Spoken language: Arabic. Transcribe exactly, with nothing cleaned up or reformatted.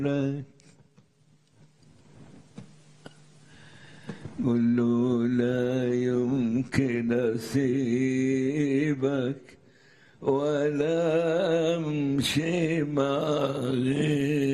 لك قل له لا يمكن أسيبك ولا أمشي مع غيرك.